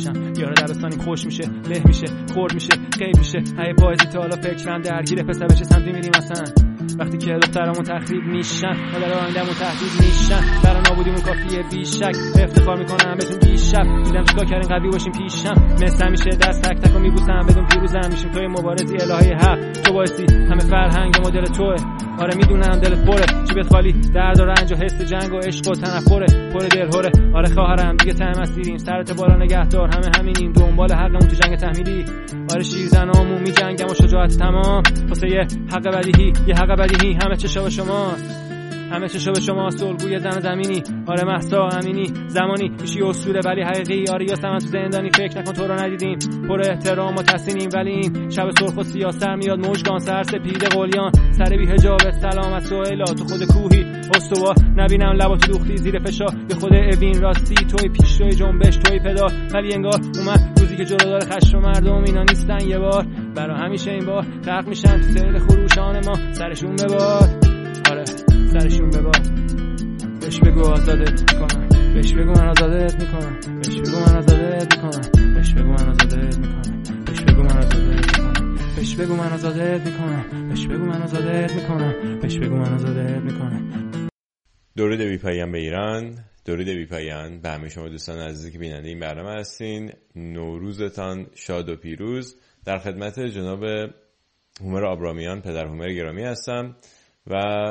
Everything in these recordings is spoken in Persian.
میشم. یار دبستانی خوش میشه، له میشه، خورد میشه، غیب میشه. ای پایزی تا حالا فکرم درگیر پسر بشه سمتی میریم اصلا. وقتی که دخترامون تخریب میشن، مادر آیندهمون تهدید میشن، برای نابودیمون کافیه بیشک. افتخار میکنم بهتون دیشب، دیدم چیکار کردین قوی باشیم پیشم. مثل میشه دست تک تکو میبوسم، بدون پیروزم میشیم توی مبارزی الهی حق. تو بایستی همه فرهنگ ما دل توه. آره میدونم دلت پره، جیبت خالی، درد و رنج و حس جنگ و عشق و تنفره، پر دلهوره. آره خواهرم دیگه ته مسیریم، سرت بالا نگهدار، همه همینیم دنبال حقمون تو جنگ تحمیلی. آره شیرزنامون میجنگم و شجاعت تمام واسه یه حق بدیهی، یه حق بدیهی. همه چشا به شماست، همه چشا به شماست. الگوی زن زمینی، آره مهسا امینی زمانی میشی اصوله ولی حقیقی. آره یاسمن تو زندانی، فکر نکن تو رو ندیدیم. پر احترام و تحسینیم ولی این شب سرخ و سیاه سر میاد مژگان، سر سپید قلیان، سر بی حجابت سلامت سهیلا. تو خود کوهی استوار، نبینم لباتو دوختی زیر فشار. به خود اوین راستی توی پیش روی جنبش توی پدال، ولی انگار اومد روزی که جلو داره خشم مردم اینا نیستن یه بار. برا همیشه این بار غرق میشن تو سیل خروشان ما، سرشون ببار. آره سرشون ببار. بهش بگو آزادت میکنم، بهش بگو من آزادت میکنم، بهش بگو من آزادت میکنم، بهش بگو من آزادت میکنم، بهش بگو من آزادت میکنم، بهش بگو من آزادت میکنم، بهش بگو من آزادت میکنم، بهش بگو من آزادت میکنم. درود بی پایان به ایران، درود بی پایان به همه شما دوستان عزیزی که بیننده این برنامه هستین. نوروزتان شاد و پیروز. در خدمت جناب هومر آبرامیان، پدر هومر گرامی هستم و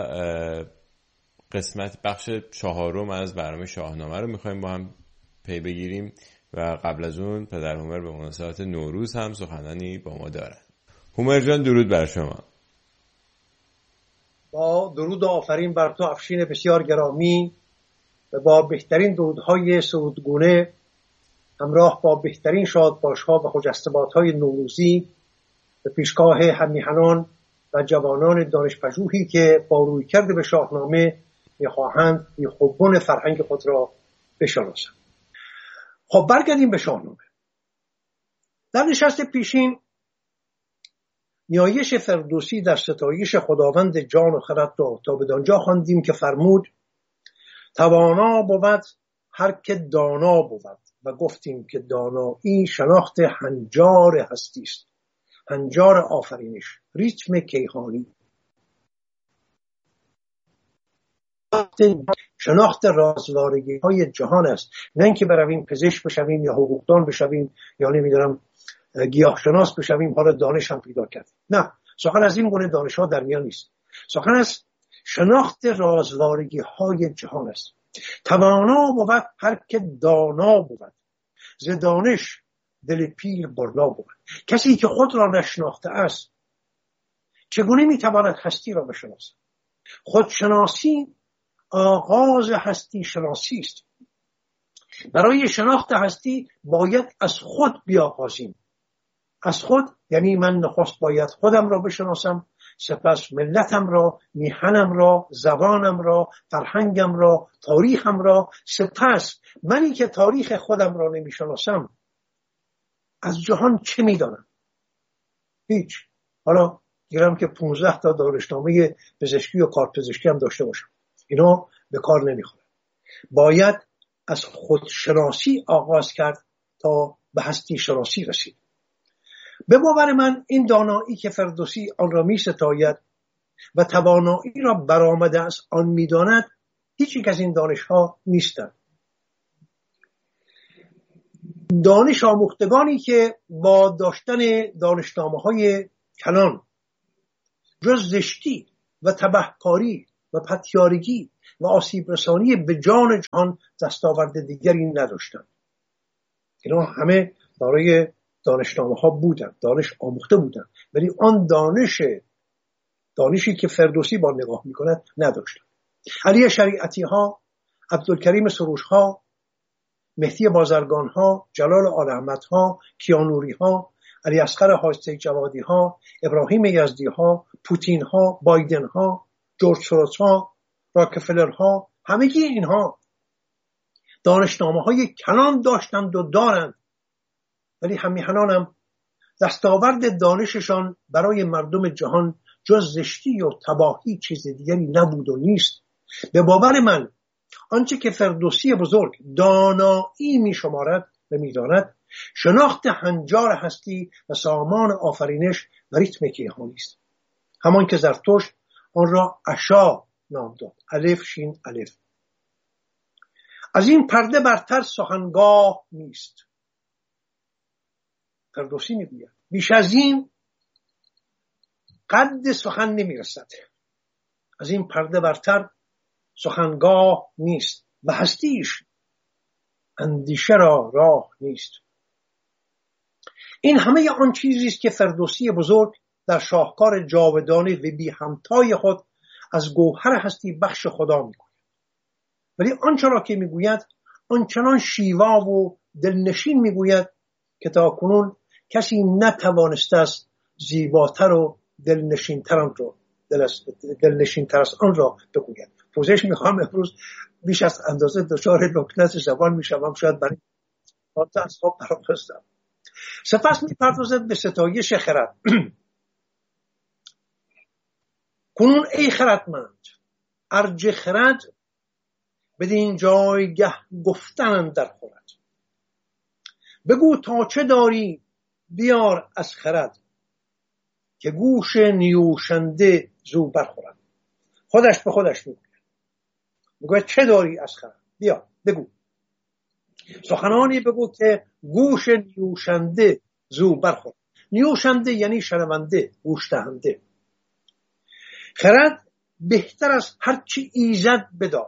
قسمت بخش 4 از برنامه شاهنامه رو میخوایم با هم پی بگیریم و قبل از اون پدر هومر به مناسبت نوروز هم سخنانی با ما دارن. هومر جان درود بر شما. با درود و آفرین بر تو افشین بسیار گرامی و با بهترین درودهای سرودگونه همراه با بهترین شادباش‌ها و خجسته‌بادهای نوروزی به پیشگاه هم‌میهنان و جوانان دانش‌پژوهی که با رویکرد به شاهنامه می‌خواهند بیخوبون فرهنگ خود را بشناسند. خب برگردیم به شاهنامه. در نشست پیشین نیایش فردوسی در ستایش خداوند جان و خرد را تا بدانجا خواندیم که فرمود توانا بود هر که دانا بود و گفتیم که دانایی شناخت هنجار هستی است، هنجار آفرینش، ریتم کیهانی، شناخت رازوارگی های جهان است. نه اینکه برویم پزشک بشویم یا حقوقدان بشویم یا نمیدونم گیاهشناس بشویم حالا دانش هم پیدا کرد. نه، سخن از این گونه دانش ها در میان نیست. سخن از شناخت رازوارگی های جهان است. توانا بود هر که دانا بود، ز دانش دل پیر برنا بود. کسی که خود را نشناخته است چگونه میتواند هستی را بشناسد؟ خودشناسی آغاز هستی شناسی است. برای شناخت هستی باید از خود بیاغازیم. از خود یعنی من نخست باید خودم را بشناسم، سپس ملتم را، میهنم را، زبانم را، فرهنگم را، تاریخم را. سپس منی که تاریخ خودم را نمیشناسم از جهان چه میدانم؟ هیچ. حالا دیرم که 15 تا دانشنامه پزشکی و کارپزشکی هم داشته باشم، اینا به کار نمیخوره. باید از خودشناسی آغاز کرد تا به هستی شناسی رسید. به باور من این دانایی که فردوسی آن را می ستاید و توانایی را برآمده از آن می داند هیچ یک از این دانش ها نیستند. دانش آموختگانی که با داشتن دانشنامه های کلان جز زشتی و تبهکاری و پتیارگی و آسیب رسانی به جان جهان دستاورد دیگری نداشتند. اینا همه دارای دانشنامه ها بودن، دانش آموخته بودن، ولی آن دانشی که فردوسی با نگاه میکند نداشتن. علی شریعتی ها، عبدالکریم سروش ها، مهدی بازرگان ها، جلال آل احمد ها، کیانوری ها، علی اصغر حاجی جوادی ها، ابراهیم یزدی ها، پوتین ها، بایدن ها، جورج سوروس ها، راکفلر ها، همگی اینها دانشنامه های کلان داشتند و دارند، ولی هممیهنان هم دستاورد دانششان برای مردم جهان جز زشتی و تباهی چیز دیگری نبود و نیست. به باور من آنچه که فردوسی بزرگ دانایی می شمارد و میداند شناخت هنجار هستی و سامان آفرینش و ریتم کیهانی است. همان که زرتشت آن را عشا نام داد، الف شین الف. از این پرده برتر سخنگاه نیست. فردوسی میگوید بیش از این قد سخن نمیرسد. از این پرده برتر سخنگاه نیست و هستیش اندیشه را راه نیست. این همه آن چیزی است که فردوسی بزرگ در شاهکار جاودانه و بی همتای خود از گوهر هستی بخش خدا میگوید. ولی آنچه را که میگوید آنچنان شیوا و دلنشین میگوید که تا کنون کسی نتوانسته است زیباتر و دلنشینتر از آن را بگوید. پوزش میخوام امروز بیش از اندازه دچار لکنت زبان میشوم، شاید برای از خواب برخاستم. سپس میپردازد به ستایش خرد. کنون ای خردمند ارج خرد بدین جایگه گفتن در خورد. بگو تا چه داری بیار از خرد که گوش نیوشنده زو برخورد. خودش به خودش میگوید چه داری از خرد بیا بگو. سخنانی بگو که گوش نیوشنده زو برخورد. نیوشنده یعنی شنونده، گوش دهنده. خرد بهتر از هر چی ایزد بداد.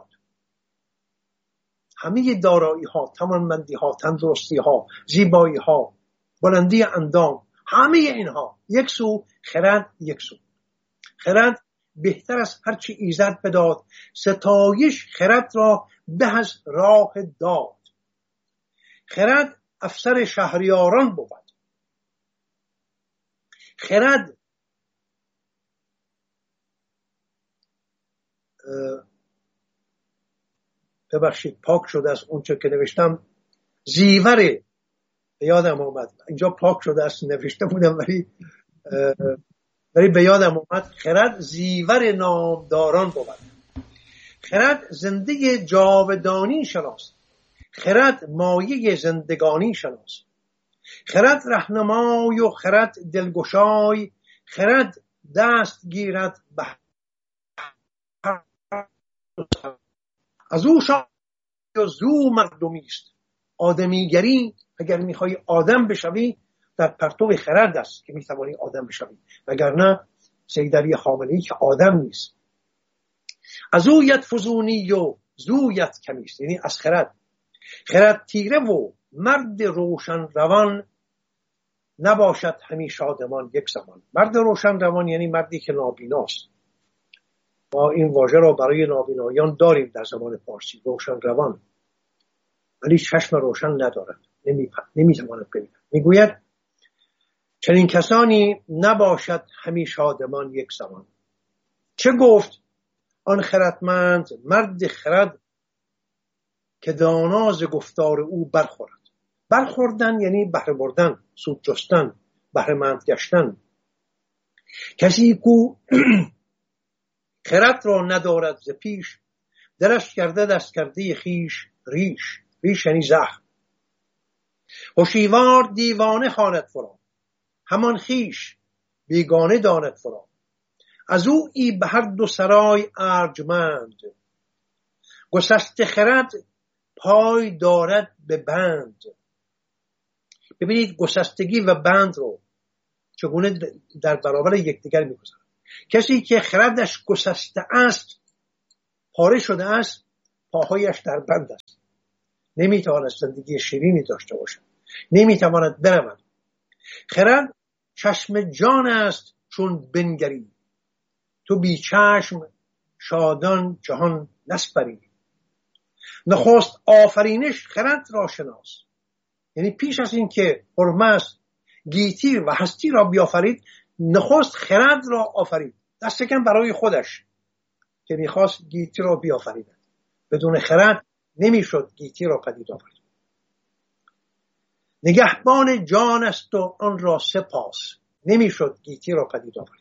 همه دارایی ها، توانمندی ها، تندرستی ها، زیبایی ها، بلندی اندام، همه اینها یک سو، خرد یک سو. خرد بهتر از هر چی ایزد بداد. ستایش خرد را به از راه داد. خرد افسر شهریاران بود. خرد ببخشید پاک شده از اون چه که نوشتم، زیوره به یادم آمد. اینجا پاک شده از نوشته بودم ولی به یادم آمد. خرد زیور نامداران بود. خرد زنده جاودانی شناس. خرد مایه زندگانی شناس. خرد رهنمای و خرد دلگشای. خرد دست گیرد به از او شاه و زو مردمی است. آدمیگری اگر میخوای آدم بشوی در پرتو خرد است که میتوانی آدم بشوی، وگرنه سیدعلی خامنه‌ای که آدم نیست. از او ید فزونی و زو ید کمیست، یعنی از خرد. خرد تیره و مرد روشن روان نباشد همی شادمان یک زمان. مرد روشن روان یعنی مردی که نابیناست. ما این واژه را برای نابینایان داریم در زبان فارسی، روشن روان، ولی چشم روشن ندارد، نمیتواند ببیند. میگوید چنین کسانی نباشد همی شادمان یک زمان. چه گفت آن خردمند مرد خرد که داناز گفتار او برخورد. برخوردن یعنی بهره بردن، سود جستن، بهره مند گشتن. کسی کو خرد را ندارد ز پیش، درش کرده دست کرده خیش ریش. ریش یعنی زخم. هوشیوار دیوانه خواند فرا، همان خیش بیگانه داند فرا. از او ای به هر دو سرای ارجمند، گسسته خرد پای دارد به بند. ببینید گسستگی و بند رو چگونه در برابر یکدیگر میگذارند. کسی که خردش گسسته است، پاره شده است، پاهایش در بند است، نمیتواند زندگی شیرینی داشته باشد، نمیتواند برود. خرد چشم جان است چون بنگری، تو بی چشم شادان جهان نسپری. نخست آفرینش خرد را شناس، یعنی پیش از این که هرمز گیتی و هستی را بیافرید، نخست خرد را آفرید. دست کم برای خودش که میخواست گیتی را بیافرید. بدون خرد نمیشد گیتی را پدید آورد. نگهبان جان است و آن را سپاس، نمیشد گیتی را پدید آورد.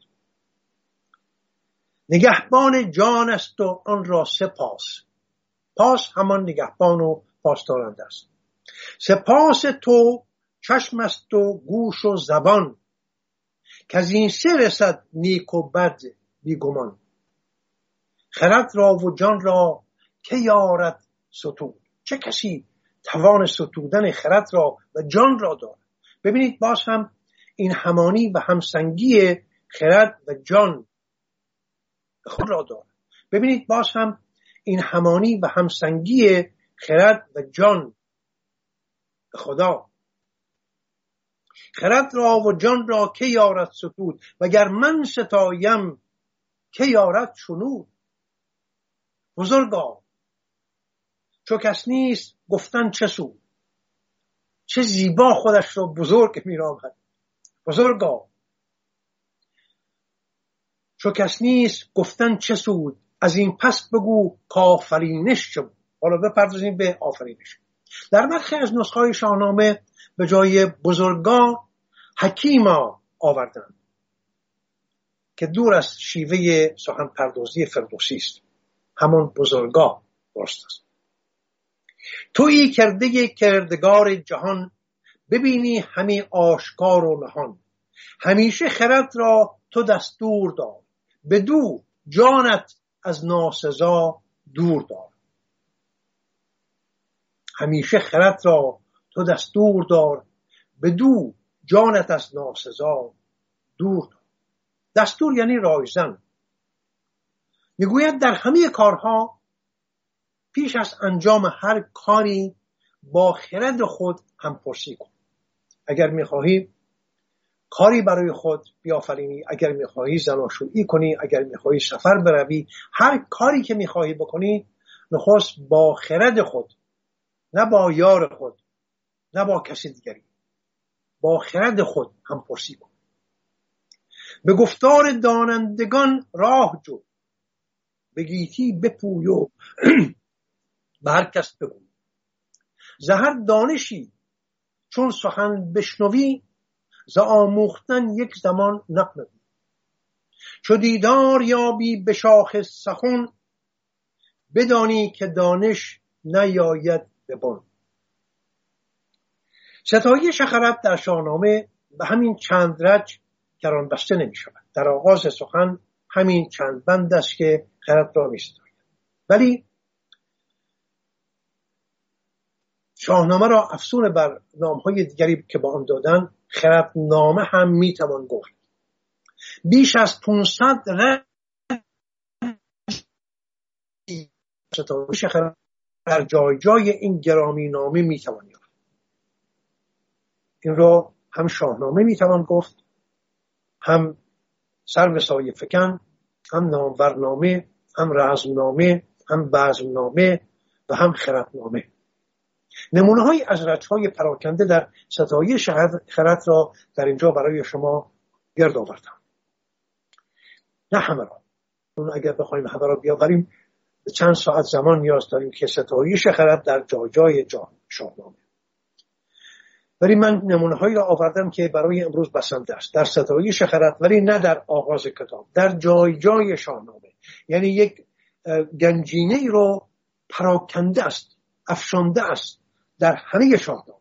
نگهبان جان است و آن را سپاس. پاس همان نگهبان و پاسدارنده است. سپاس تو چشم است و گوش و زبان، که از این سه رسد نیک و بد بیگمان. خرد را و جان را که یارد ستود، چه کسی توان ستودن خرد را و جان را دارد. ببینید باز هم این همانی و همسنگی خرد و جان خود را دارد. ببینید باز هم این همانی و همسنگی خرد و جان خدا. خرد را و جان را که یارد ستود، وگر من ستایم که یارد شنود. بزرگا چو کس نیست گفتن چه سود، چه زیبا خودش را بزرگ می‌نامد. بزرگا چو کس نیست گفتن چه سود، از این پس بگو کآفرینش چه بود. حالا بپردازیم به آفرینش. در برخی از نسخه‌های شاهنامه به جای بزرگا حکیما آوردند که دور از شیوه سخن پردازی فردوسی است. همون بزرگا درست است. تویی کرده کردگار جهان، ببینی همی آشکار و نهان. همیشه خرد را تو دستور دار، بدو جانت از ناسزا دور دار. همیشه خرد را تو دستور دار، بدو جانت از ناسزا دور دار. دستور یعنی رایزن. میگوید در همه کارها پیش از انجام هر کاری با خرد خود همپرسی کن. اگر میخواهی کاری برای خود بیافرینی، اگر میخواهی زناشویی کنی، اگر میخواهی سفر بروی، هر کاری که میخواهی بکنی، نخست با خرد خود، نه با یار خود، نه با کسی دیگری، با خرد خود همپرسی کن. به گفتار دانندگان راه جو، به گیتی بپوی و به هر کس بگو. ز هر دانشی چون سخن بشنوی، ز آموختن یک زمان نغنوی. چو دیدار یابی به شاخ سخن، بدانی که دانش نیاید به بن. ستایش خرد در شاهنامه به همین چند رج کران بسته نمی شود. در آغاز سخن همین چند بند است که خرد را می ستاید. ولی شاهنامه را افسون بر نامهای دیگری که با آن دادن، خردنامه هم می توان گفت. بیش از 500 رج ستایش خرد در جای جای این گرامی نامه می توان یافت. این را هم شاهنامه می توان گفت، هم سرو سایه فکن، هم نامورنامه، هم رزمنامه، هم بزمنامه و هم خردنامه. نمونه های از رج‌های پراکنده در ستایش خرد را در اینجا برای شما گرد آوردم. نه همه را، اون اگر بخوایم همه را بیاوریم چند ساعت زمان نیاز داریم که ستایش خرد در جای جای شاهنامه. ولی من نمونه هایی را آوردم که برای امروز بسنده است در ستایش خرد، ولی نه در آغاز کتاب، در جای جای شاهنامه. یعنی یک گنجینه ای رو پراکنده است، افشانده است در همه شاهنامه.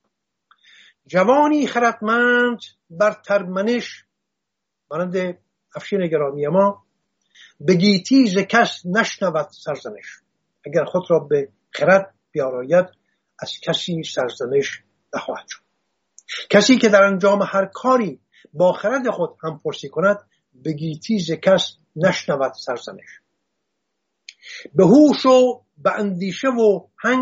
جوانی خردمند بر ترمنش، مانند افشین گرامی ما، به گیتی ز کس نشنود سرزنش. اگر خود را به خرد بیاراید، از کسی سرزنش نخواهد شد. کسی که در انجام هر کاری با خرد خود همپرسی کند، به گیتی ز کس نشنود سرزنش. به هوش و به اندیشه و